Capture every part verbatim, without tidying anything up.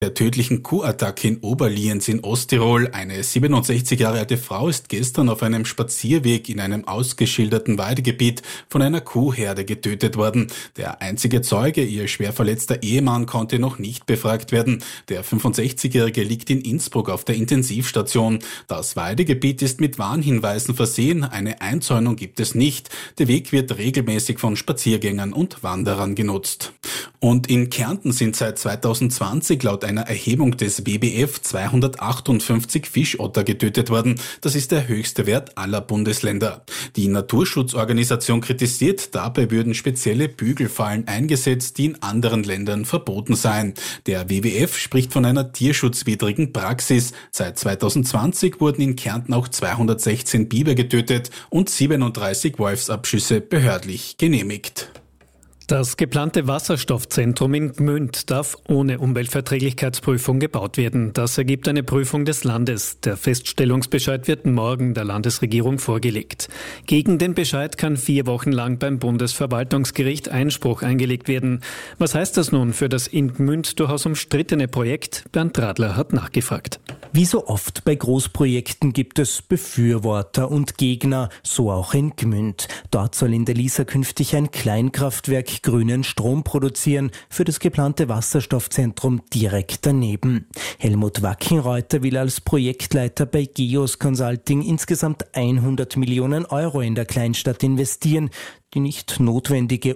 Der tödlichen Kuhattacke in Oberlienz in Osttirol. Eine siebenundsechzig Jahre alte Frau ist gestern auf einem Spazierweg in einem ausgeschilderten Weidegebiet von einer Kuhherde getötet worden. Der einzige Zeuge, ihr schwer verletzter Ehemann, konnte noch nicht befragt werden. Der fünfundsechzigjährige liegt in Innsbruck auf der Intensivstation. Das Weidegebiet ist mit Warnhinweisen versehen. Eine Einzäunung gibt es nicht. Der Weg wird regelmäßig von Spaziergängern und Wanderern genutzt. Und in Kärnten sind seit zweitausendzwanzig laut einer Erhebung des W B F zweihundertachtundfünfzig Fischotter getötet worden. Das ist der höchste Wert aller Bundesländer. Die Naturschutzorganisation kritisiert, dabei würden spezielle Bügelfallen eingesetzt, die in anderen Ländern verboten seien. Der W W F spricht von einer tierschutzwidrigen Praxis. Seit zweitausendzwanzig wurden in Kärnten auch zweihundertsechzehn Biber getötet und siebenunddreißig Wolfsabschüsse behördlich genehmigt. Das geplante Wasserstoffzentrum in Gmünd darf ohne Umweltverträglichkeitsprüfung gebaut werden. Das ergibt eine Prüfung des Landes. Der Feststellungsbescheid wird morgen der Landesregierung vorgelegt. Gegen den Bescheid kann vier Wochen lang beim Bundesverwaltungsgericht Einspruch eingelegt werden. Was heißt das nun für das in Gmünd durchaus umstrittene Projekt? Bernd Radler hat nachgefragt. Wie so oft bei Großprojekten gibt es Befürworter und Gegner, so auch in Gmünd. Dort soll in der Lisa künftig ein Kleinkraftwerk grünen Strom produzieren für das geplante Wasserstoffzentrum direkt daneben. Helmut Wackenreuter will als Projektleiter bei Geos Consulting insgesamt hundert Millionen Euro in der Kleinstadt investieren. Die nicht notwendige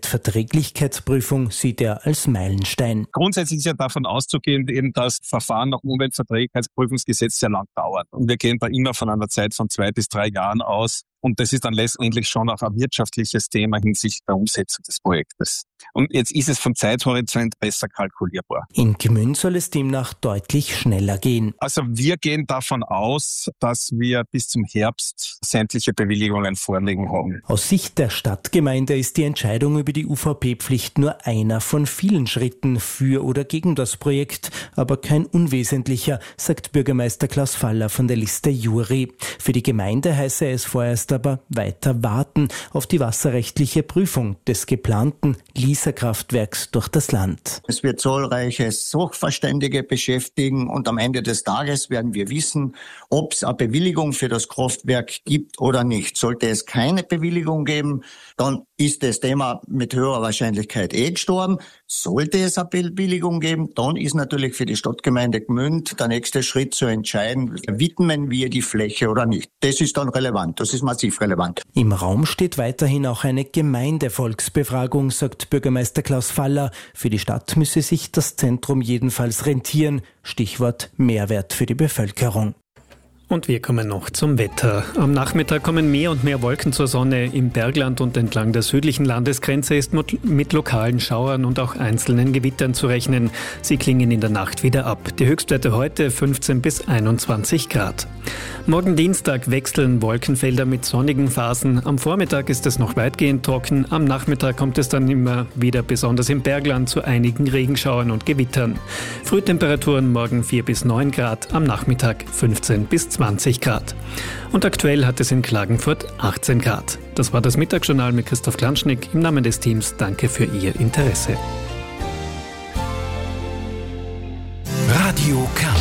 Umweltverträglichkeitsprüfung sieht er als Meilenstein. Grundsätzlich ist ja davon auszugehen, eben das Verfahren nach Umweltverträglichkeitsprüfungsgesetz sehr lang dauert. Und wir gehen da immer von einer Zeit von zwei bis drei Jahren aus. Und das ist dann letztendlich schon auch ein wirtschaftliches Thema hinsichtlich der Umsetzung des Projektes. Und jetzt ist es vom Zeithorizont besser kalkulierbar. In Gmünd soll es demnach deutlich schneller gehen. Also wir gehen davon aus, dass wir bis zum Herbst sämtliche Bewilligungen vorlegen haben. Aus Sicht der Stadtgemeinde ist die Entscheidung über die U V P-Pflicht nur einer von vielen Schritten für oder gegen das Projekt, aber kein unwesentlicher, sagt Bürgermeister Klaus Faller von der Liste Jury. Für die Gemeinde heiße es vorerst aber weiter warten auf die wasserrechtliche Prüfung des geplanten Lisa-Kraftwerks durch das Land. Es wird zahlreiche Sachverständige beschäftigen und am Ende des Tages werden wir wissen, ob es eine Bewilligung für das Kraftwerk gibt oder nicht. Sollte es keine Bewilligung geben, dann ist das Thema mit höherer Wahrscheinlichkeit eh gestorben. Sollte es eine Bewilligung geben, dann ist natürlich für die Stadtgemeinde Gmünd der nächste Schritt zu entscheiden, widmen wir die Fläche oder nicht. Das ist dann relevant, das ist massiv relevant. Im Raum steht weiterhin auch eine Gemeindevolksbefragung, sagt Bürgermeister Klaus Faller. Für die Stadt müsse sich das Zentrum jedenfalls rentieren. Stichwort Mehrwert für die Bevölkerung. Und wir kommen noch zum Wetter. Am Nachmittag kommen mehr und mehr Wolken zur Sonne. Im Bergland und entlang der südlichen Landesgrenze ist mit lokalen Schauern und auch einzelnen Gewittern zu rechnen. Sie klingen in der Nacht wieder ab. Die Höchstwerte heute fünfzehn bis einundzwanzig Grad. Morgen Dienstag wechseln Wolkenfelder mit sonnigen Phasen. Am Vormittag ist es noch weitgehend trocken. Am Nachmittag kommt es dann immer wieder, besonders im Bergland, zu einigen Regenschauern und Gewittern. Frühtemperaturen morgen vier bis neun Grad, am Nachmittag fünfzehn bis zwanzig Grad. Und aktuell hat es in Klagenfurt achtzehn Grad. Das war das Mittagsjournal mit Christoph Klanschnick. Im Namen des Teams danke für Ihr Interesse.